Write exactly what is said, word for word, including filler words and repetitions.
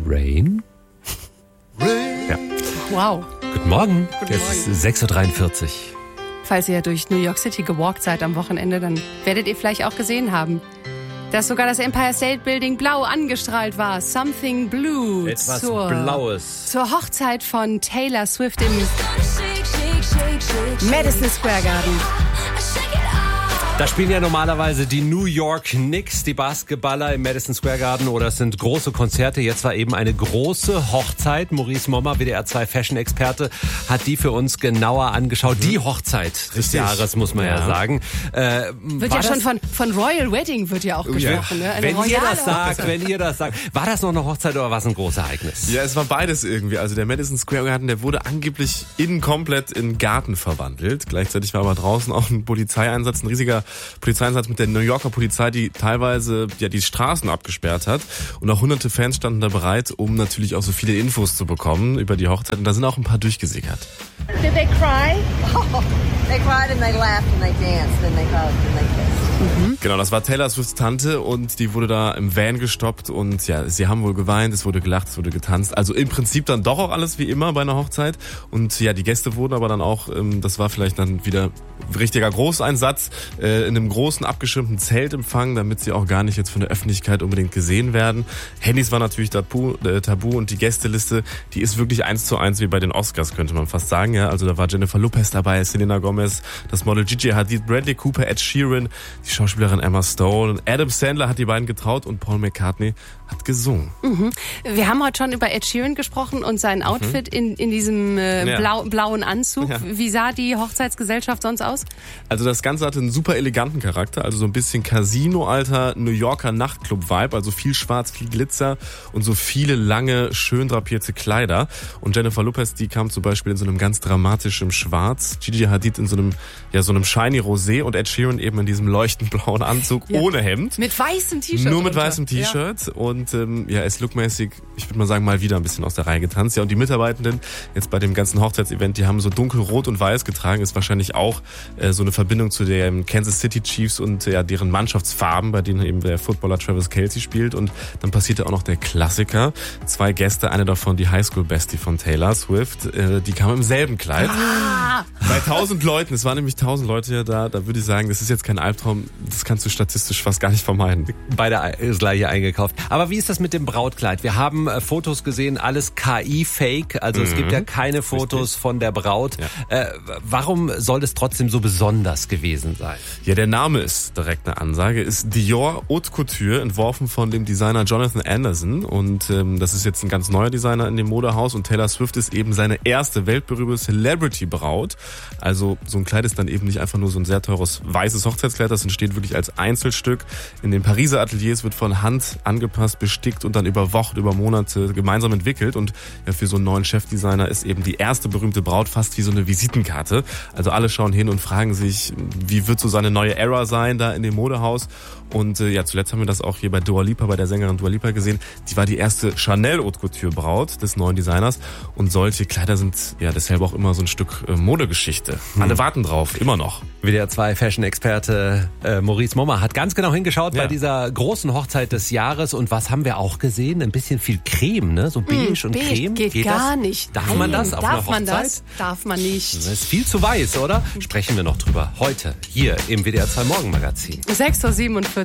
Rain? Rain. Ja. Wow. Guten Morgen. Guten Jetzt Morgen. ist sechs Uhr dreiundvierzig. Falls ihr durch New York City gewalkt seid am Wochenende, dann werdet ihr vielleicht auch gesehen haben, dass sogar das Empire State Building blau angestrahlt war. Something Blue. Etwas zur, Blaues. Zur Hochzeit von Taylor Swift im Madison Square Garden. Da spielen ja normalerweise die New York Knicks, die Basketballer im Madison Square Garden, oder es sind große Konzerte. Jetzt war eben eine große Hochzeit. Maurice Mommer, W D R zwei Fashion-Experte, hat die für uns genauer angeschaut. Die Hochzeit des Richtig. Jahres, muss man ja, ja sagen. Äh, Wird ja schon von, von Royal Wedding wird ja auch gesprochen. Ne? Eine Wenn ihr royale das sagt, Hochzeit. wenn ihr das sagt. War das noch eine Hochzeit oder war es ein großes Ereignis? Ja, es war beides irgendwie. Also der Madison Square Garden, der wurde angeblich innen komplett in Garten verwandelt. Gleichzeitig war aber draußen auch ein Polizeieinsatz, ein riesiger Polizeieinsatz mit der New Yorker Polizei, die teilweise ja die Straßen abgesperrt hat. Und auch hunderte Fans standen da bereit, um natürlich auch so viele Infos zu bekommen über die Hochzeit. Und da sind auch ein paar durchgesickert. Did they cry? Oh, they cried and they laughed and they danced and they hugged and they kissed. Genau, das war Taylor Swifts Tante und die wurde da im Van gestoppt und ja, sie haben wohl geweint, es wurde gelacht, es wurde getanzt. Also im Prinzip dann doch auch alles wie immer bei einer Hochzeit. Und ja, die Gäste wurden aber dann auch, ähm, das war vielleicht dann wieder richtiger Großeinsatz, äh, in einem großen abgeschirmten Zelt empfangen, damit sie auch gar nicht jetzt von der Öffentlichkeit unbedingt gesehen werden. Handys war natürlich tabu, äh, tabu und die Gästeliste, die ist wirklich eins zu eins wie bei den Oscars, könnte man fast sagen. Ja, also da war Jennifer Lopez dabei, Selena Gomez, das Model Gigi Hadid, Bradley Cooper, Ed Sheeran, die Schauspielerin Emma Stone, und Adam Sandler hat die beiden getraut und Paul McCartney hat gesungen. Mhm. Wir haben heute schon über Ed Sheeran gesprochen und sein Outfit mhm. in, in diesem äh, Ja. blau, blauen Anzug. Ja. Wie sah die Hochzeitsgesellschaft sonst aus? Also das Ganze hatte einen super eleganten Charakter, also so ein bisschen Casino-alter New Yorker Nachtclub-Vibe, also viel Schwarz, viel Glitzer und so viele lange, schön drapierte Kleider. Und Jennifer Lopez, die kam zum Beispiel in so einem ganz dramatischen Schwarz, Gigi Hadid in so einem, ja, so einem shiny Rosé und Ed Sheeran eben in diesem leuchtend blauen Anzug Ja. ohne Hemd. Mit weißem T-Shirt. Nur mit drunter. weißem T-Shirt und ähm, ja, ist lookmäßig, ich würde mal sagen, mal wieder ein bisschen aus der Reihe getanzt. Ja, und die Mitarbeitenden jetzt bei dem ganzen Hochzeitsevent, die haben so dunkelrot und weiß getragen, ist wahrscheinlich auch äh, so eine Verbindung zu den Kansas City Chiefs und ja, deren Mannschaftsfarben, bei denen eben der Footballer Travis Kelce spielt. Und dann passierte auch noch der Klassiker. Zwei Gäste, eine davon die Highschool-Bestie von Taylor Swift, äh, die kam im selben Kleid. Ah. Bei tausend Leuten, es waren nämlich tausend Leute ja da, da würde ich sagen, das ist jetzt kein Albtraum, das kannst du statistisch fast gar nicht vermeiden. Beide das gleiche eingekauft. Aber wie ist das mit dem Brautkleid? Wir haben äh, Fotos gesehen, alles K I-Fake. Also mhm. es gibt ja keine Fotos Richtig. von der Braut. Ja. Äh, warum soll es trotzdem so besonders gewesen sein? Ja, der Name ist direkt eine Ansage. Ist Dior Haute Couture, entworfen von dem Designer Jonathan Anderson. Und ähm, das ist jetzt ein ganz neuer Designer in dem Modehaus. Und Taylor Swift ist eben seine erste weltberühmte Celebrity-Braut. Also so ein Kleid ist dann eben nicht einfach nur so ein sehr teures weißes Hochzeitskleid. Das entsteht wirklich als Einzelstück. In den Pariser Ateliers wird von Hand angepasst, bestickt und dann über Wochen, über Monate gemeinsam entwickelt. Und ja, für so einen neuen Chefdesigner ist eben die erste berühmte Braut fast wie so eine Visitenkarte. Also alle schauen hin und fragen sich, wie wird so seine neue Ära sein da in dem Modehaus. Und äh, ja, zuletzt haben wir das auch hier bei Dua Lipa, bei der Sängerin Dua Lipa gesehen. Die war die erste Chanel Haute Couture Braut des neuen Designers. Und solche Kleider sind ja deshalb auch immer so ein Stück äh, Modegeschichte. Hm. Alle warten drauf, immer noch. W D R zwei Fashion-Experte äh, Maurice Mommer hat ganz genau hingeschaut ja. bei dieser großen Hochzeit des Jahres. Und was haben wir auch gesehen? Ein bisschen viel Creme, ne? So beige mm, und beige Creme. Geht, geht gar das? nicht. Darf Nein, man das auf darf einer Hochzeit? Man das? Darf man nicht. Das ist viel zu weiß, oder? Sprechen wir noch drüber. Heute hier im W D R zwei Morgenmagazin. sechs Uhr siebenundvierzig.